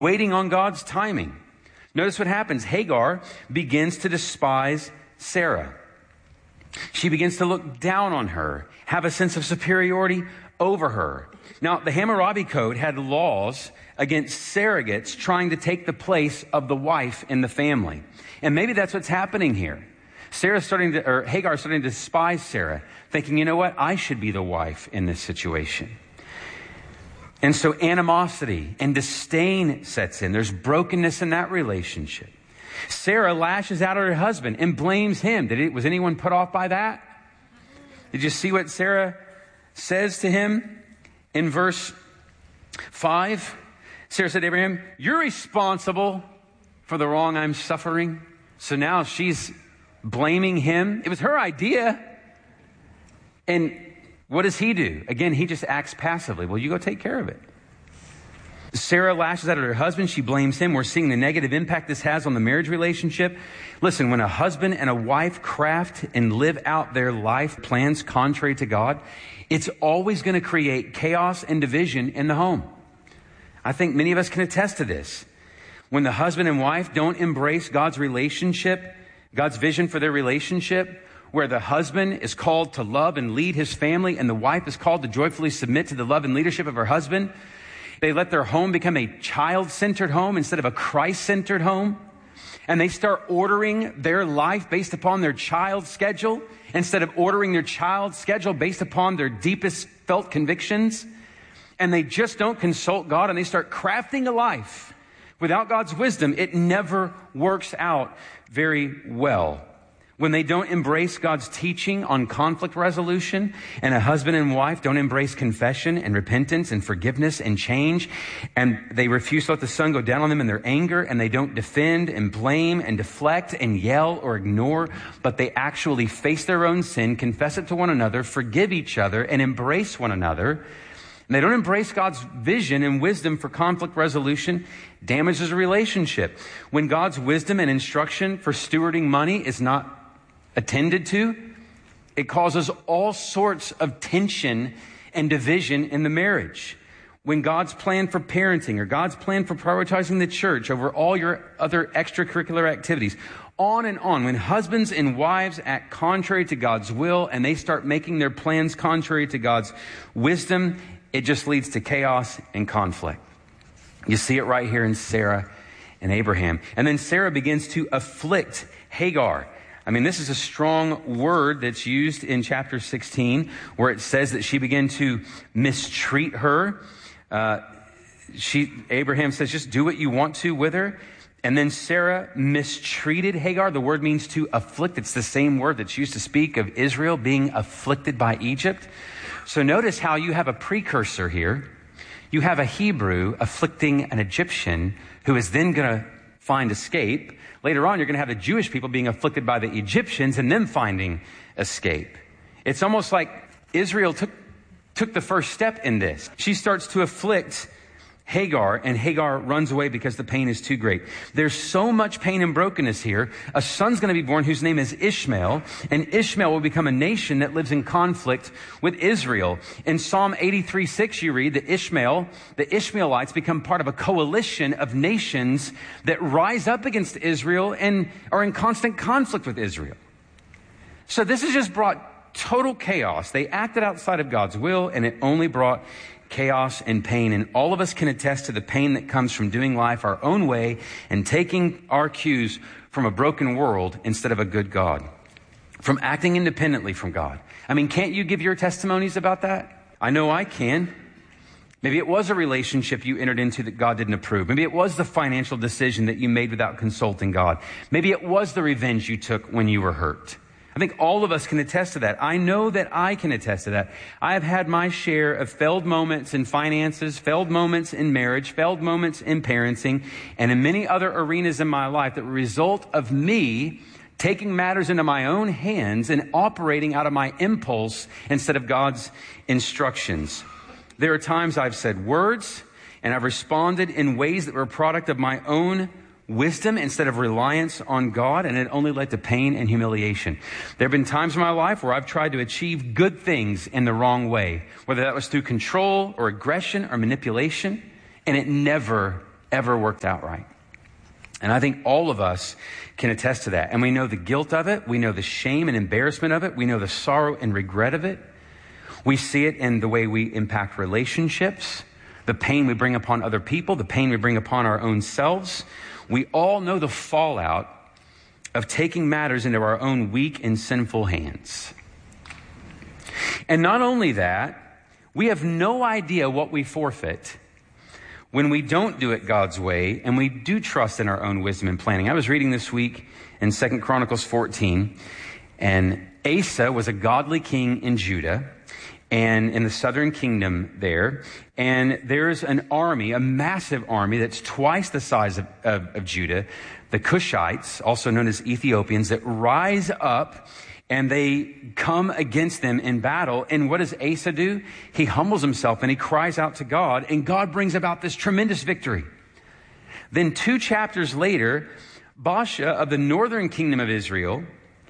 waiting on God's timing. Notice what happens. Hagar begins to despise Sarah. She begins to look down on her, have a sense of superiority over her. Now, the Hammurabi Code had laws against surrogates trying to take the place of the wife in the family. And maybe that's what's happening here. Hagar is starting to despise Sarah, thinking, you know what? I should be the wife in this situation. And so animosity and disdain sets in. There's brokenness in that relationship. Sarah lashes out at her husband and blames him. Was anyone put off by that? Did you see what Sarah says to him in verse 5? Sarah said to Abraham, you're responsible for the wrong I'm suffering. So now she's blaming him. It was her idea. And what does he do? Again, he just acts passively. Well, you go take care of it. Sarah lashes out at her husband. She blames him. We're seeing the negative impact this has on the marriage relationship. Listen, when a husband and a wife craft and live out their life plans contrary to God, it's always going to create chaos and division in the home. I think many of us can attest to this. When the husband and wife don't embrace God's relationship, God's vision for their relationship, where the husband is called to love and lead his family and the wife is called to joyfully submit to the love and leadership of her husband, they let their home become a child-centered home instead of a Christ-centered home. And they start ordering their life based upon their child's schedule instead of ordering their child's schedule based upon their deepest felt convictions. And they just don't consult God and they start crafting a life without God's wisdom. It never works out very well. When they don't embrace God's teaching on conflict resolution, and a husband and wife don't embrace confession and repentance and forgiveness and change, and they refuse to let the sun go down on them in their anger, and they don't defend and blame and deflect and yell or ignore, but they actually face their own sin, confess it to one another, forgive each other, and embrace one another, and they don't embrace God's vision and wisdom for conflict resolution, damages a relationship. When God's wisdom and instruction for stewarding money is not attended to, it causes all sorts of tension and division in the marriage. When God's plan for parenting or God's plan for prioritizing the church over all your other extracurricular activities, on and on, when husbands and wives act contrary to God's will and they start making their plans contrary to God's wisdom, it just leads to chaos and conflict. You see it right here in Sarah and Abraham. And then Sarah begins to afflict Hagar. I mean, this is a strong word that's used in chapter 16 where it says that she began to mistreat her. Abraham says, just do what you want to with her. And then Sarah mistreated Hagar. The word means to afflict. It's the same word that's used to speak of Israel being afflicted by Egypt. So notice how you have a precursor here. You have a Hebrew afflicting an Egyptian who is then going to find escape. Later on, you're going to have the Jewish people being afflicted by the Egyptians and them finding escape. It's almost like Israel took the first step in this. She starts to afflict Hagar, and Hagar runs away because the pain is too great. There's so much pain and brokenness here. A son's going to be born whose name is Ishmael, and Ishmael will become a nation that lives in conflict with Israel. In Psalm 83:6, you read that the Ishmaelites become part of a coalition of nations that rise up against Israel and are in constant conflict with Israel. So this has just brought total chaos. They acted outside of God's will, and it only brought chaos and pain. And all of us can attest to the pain that comes from doing life our own way and taking our cues from a broken world instead of a good God, from acting independently from God. I mean, can't you give your testimonies about that? I know I can. Maybe it was a relationship you entered into that God didn't approve. Maybe it was the financial decision that you made without consulting God. Maybe it was the revenge you took when you were hurt. I think all of us can attest to that. I know that I can attest to that. I have had my share of failed moments in finances, failed moments in marriage, failed moments in parenting, and in many other arenas in my life that were a result of me taking matters into my own hands and operating out of my impulse instead of God's instructions. There are times I've said words and I've responded in ways that were a product of my own wisdom instead of reliance on God, and it only led to pain and humiliation. There have been times in my life where I've tried to achieve good things in the wrong way, whether that was through control or aggression or manipulation, and it never ever worked out right. And I think all of us can attest to that. And we know the guilt of it. We know the shame and embarrassment of it. We know the sorrow and regret of it. We see it in the way we impact relationships, the pain we bring upon other people, the pain we bring upon our own selves. We all know the fallout of taking matters into our own weak and sinful hands. And not only that, we have no idea what we forfeit when we don't do it God's way and we do trust in our own wisdom and planning. I was reading this week in 2 Chronicles 14, and Asa was a godly king in Judah and in the southern kingdom there. And there's an army, a massive army that's twice the size of Judah, the Cushites, also known as Ethiopians, that rise up and they come against them in battle. And what does Asa do? He humbles himself and he cries out to God, and God brings about this tremendous victory. Then 2 chapters later, Baasha of the northern kingdom of Israel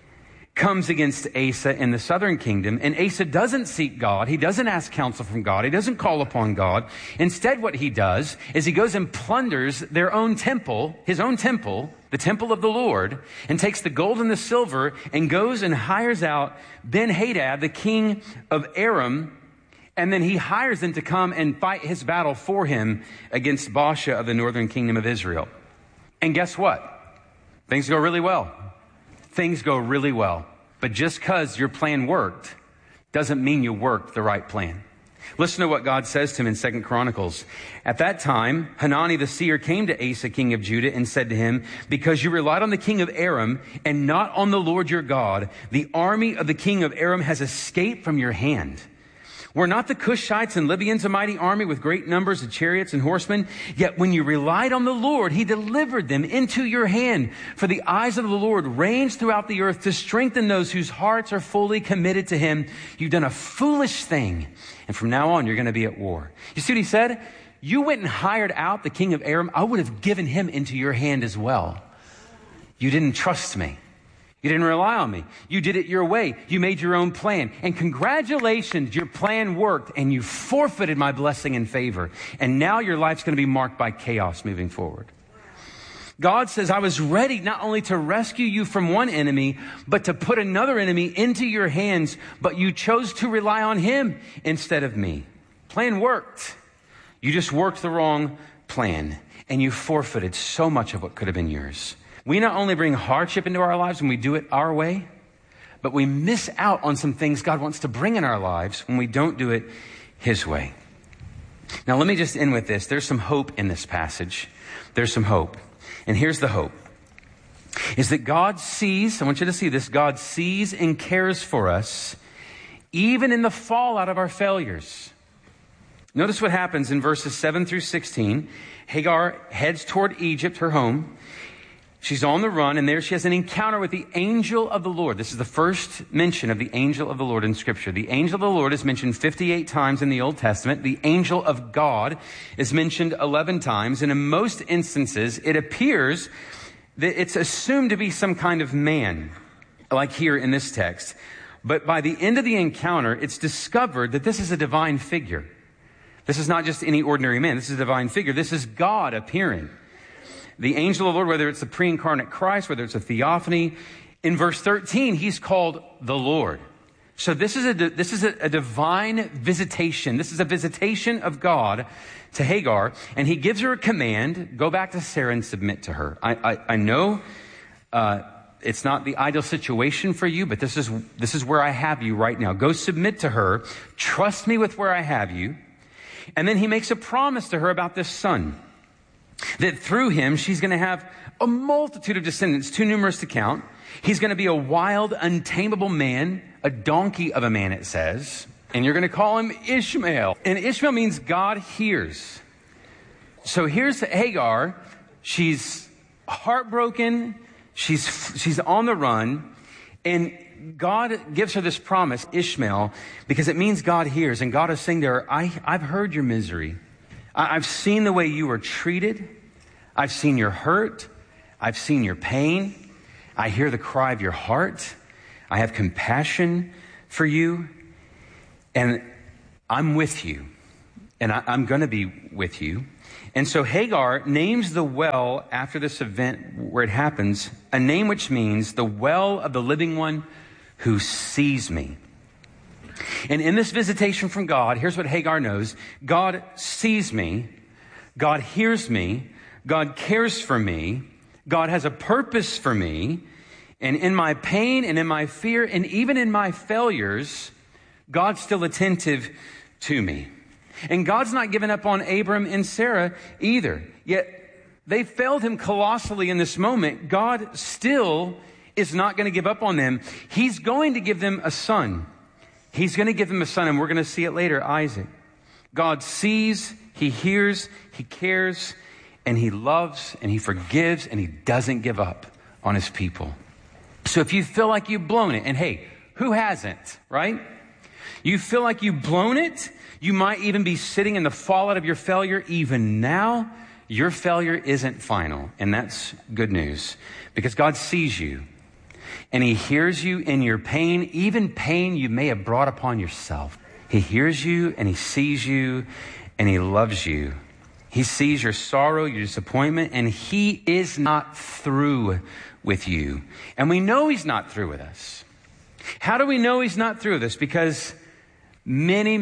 comes against Asa in the southern kingdom, and Asa doesn't seek God. He doesn't ask counsel from God. He doesn't call upon God. Instead, what he does is he goes and plunders their own temple, his own temple, the temple of the Lord, and takes the gold and the silver and goes and hires out Ben-Hadad, the king of Aram, and then he hires them to come and fight his battle for him against Baasha of the northern kingdom of Israel. And guess what? Things go really well. Things go really well. But just because your plan worked doesn't mean you worked the right plan. Listen to what God says to him in 2 Chronicles. At that time, Hanani the seer came to Asa, king of Judah, and said to him, because you relied on the king of Aram and not on the Lord your God, the army of the king of Aram has escaped from your hand. Were not the Cushites and Libyans a mighty army with great numbers of chariots and horsemen? Yet when you relied on the Lord, he delivered them into your hand. For the eyes of the Lord range throughout the earth to strengthen those whose hearts are fully committed to him. You've done a foolish thing, and from now on, you're going to be at war. You see what he said? You went and hired out the king of Aram. I would have given him into your hand as well. You didn't trust me. You didn't rely on me. You did it your way. You made your own plan. And congratulations, your plan worked and you forfeited my blessing and favor. And now your life's going to be marked by chaos moving forward. God says, I was ready not only to rescue you from one enemy, but to put another enemy into your hands. But you chose to rely on him instead of me. Plan worked. You just worked the wrong plan. And you forfeited so much of what could have been yours. We not only bring hardship into our lives when we do it our way, but we miss out on some things God wants to bring in our lives when we don't do it his way. Now, let me just end with this. There's some hope in this passage. There's some hope. And here's the hope. Is that God sees, I want you to see this, God sees and cares for us even in the fallout of our failures. Notice what happens in verses 7 through 16. Hagar heads toward Egypt, her home. She's on the run, and there she has an encounter with the angel of the Lord. This is the first mention of the angel of the Lord in Scripture. The angel of the Lord is mentioned 58 times in the Old Testament. The angel of God is mentioned 11 times. And in most instances, it appears that it's assumed to be some kind of man, like here in this text. But by the end of the encounter, it's discovered that this is a divine figure. This is not just any ordinary man. This is a divine figure. This is God appearing. The angel of the Lord, whether it's the pre-incarnate Christ, whether it's a theophany, in verse 13, he's called the Lord. So this is a divine visitation. This is a visitation of God to Hagar, and he gives her a command: go back to Sarah and submit to her. I know it's not the ideal situation for you, but this is where I have you right now. Go submit to her. Trust me with where I have you. And then he makes a promise to her about this son, that through him, she's going to have a multitude of descendants, too numerous to count. He's going to be a wild, untamable man, a donkey of a man, it says. And you're going to call him Ishmael. And Ishmael means God hears. So here's Hagar. She's heartbroken. She's on the run. And God gives her this promise, Ishmael, because it means God hears. And God is saying to her, I've heard your misery. I've seen the way you were treated. I've seen your hurt. I've seen your pain. I hear the cry of your heart. I have compassion for you. And I'm with you. And I'm going to be with you. And so Hagar names the well after this event where it happens, a name which means the well of the living one who sees me. And in this visitation from God, here's what Hagar knows. God sees me. God hears me. God cares for me. God has a purpose for me. And in my pain and in my fear and even in my failures, God's still attentive to me. And God's not given up on Abram and Sarah either. Yet they failed him colossally in this moment. God still is not going to give up on them. He's going to give them a son. He's going to give them a son, and we're going to see it later, Isaac. God sees, he hears, he cares, and he loves, and he forgives, and he doesn't give up on his people. So if you feel like you've blown it, and hey, who hasn't, right? You feel like you've blown it. You might even be sitting in the fallout of your failure even now. Your failure isn't final, and that's good news because God sees you. And he hears you in your pain, even pain you may have brought upon yourself. He hears you and he sees you and he loves you. He sees your sorrow, your disappointment, and he is not through with you. And we know he's not through with us. How do we know he's not through with us? Because many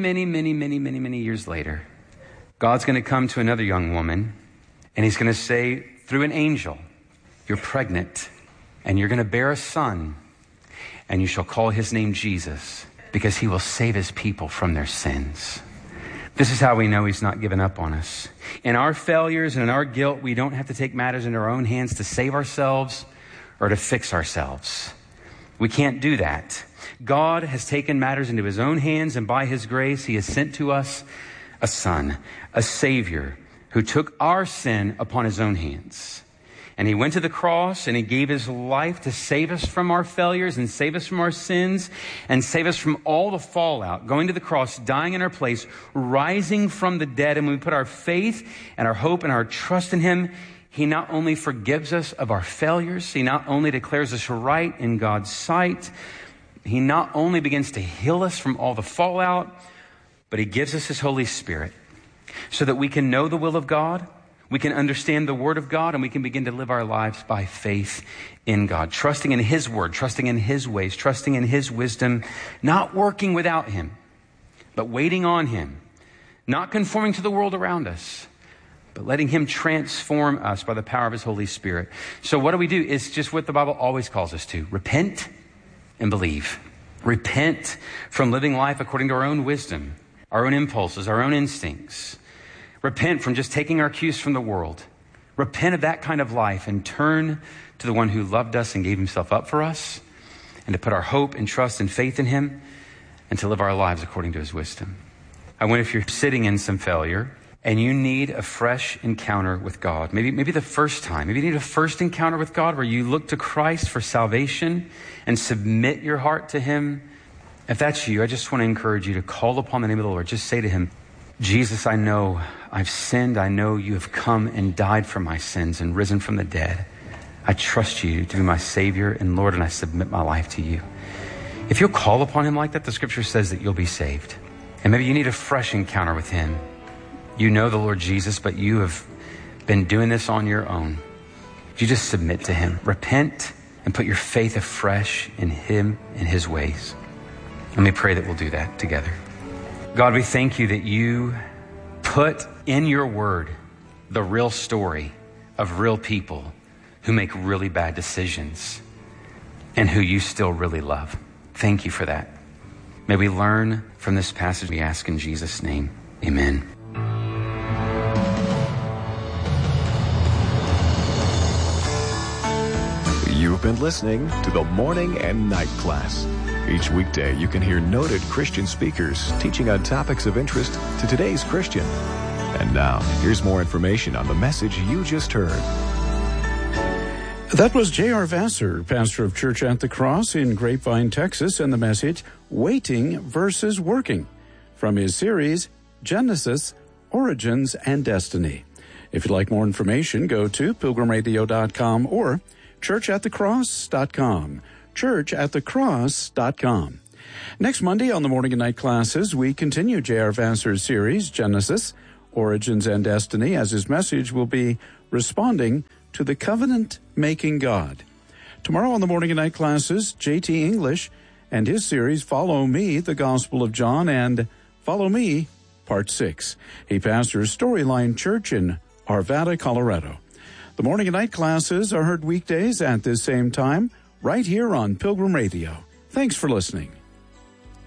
years later, God's going to come to another young woman and he's going to say through an angel, you're pregnant. And you're going to bear a son, and you shall call his name Jesus, because he will save his people from their sins. This is how we know he's not given up on us. In our failures and in our guilt, we don't have to take matters into our own hands to save ourselves or to fix ourselves. We can't do that. God has taken matters into his own hands, and by his grace, he has sent to us a son, a savior, who took our sin upon his own hands. And he went to the cross and he gave his life to save us from our failures and save us from our sins and save us from all the fallout, going to the cross, dying in our place, rising from the dead. And when we put our faith and our hope and our trust in him, he not only forgives us of our failures, he not only declares us right in God's sight, he not only begins to heal us from all the fallout, but he gives us his Holy Spirit so that we can know the will of God. We can understand the word of God, and we can begin to live our lives by faith in God, trusting in his word, trusting in his ways, trusting in his wisdom, not working without him, but waiting on him, not conforming to the world around us, but letting him transform us by the power of his Holy Spirit. So what do we do? It's just what the Bible always calls us to. Repent and believe. Repent from living life according to our own wisdom, our own impulses, our own instincts. Repent from just taking our cues from the world. Repent of that kind of life and turn to the one who loved us and gave himself up for us, and to put our hope and trust and faith in him and to live our lives according to his wisdom. I wonder if you're sitting in some failure and you need a fresh encounter with God. Maybe the first time. Maybe you need a first encounter with God where you look to Christ for salvation and submit your heart to him. If that's you, I just want to encourage you to call upon the name of the Lord. Just say to him, Jesus, I know I've sinned. I know you have come and died for my sins and risen from the dead. I trust you to be my Savior and Lord, and I submit my life to you. If you'll call upon him like that, the scripture says that you'll be saved. And maybe you need a fresh encounter with him. You know the Lord Jesus, but you have been doing this on your own. You just submit to him. Repent and put your faith afresh in him and his ways. Let me pray that we'll do that together. God, we thank you that you put in your word the real story of real people who make really bad decisions and who you still really love. Thank you for that. May we learn from this passage, we ask in Jesus' name. Amen. You've been listening to the Morning and Night Class. Each weekday, you can hear noted Christian speakers teaching on topics of interest to today's Christian. And now, here's more information on the message you just heard. That was J.R. Vassar, pastor of Church at the Cross in Grapevine, Texas, and the message, Waiting versus Working, from his series, Genesis, Origins, and Destiny. If you'd like more information, go to pilgrimradio.com or churchatthecross.com. churchatthecross.com. Next Monday on the Morning and Night Classes, we continue J.R. Vassar's series, Genesis, Origins and Destiny, as his message will be responding to the covenant-making God. Tomorrow on the morning and night classes, J.T. English and his series, Follow Me, the Gospel of John, and Follow Me, Part 6. He pastors Storyline Church in Arvada, Colorado. The morning and night classes are heard weekdays at this same time, right here on Pilgrim Radio. Thanks for listening.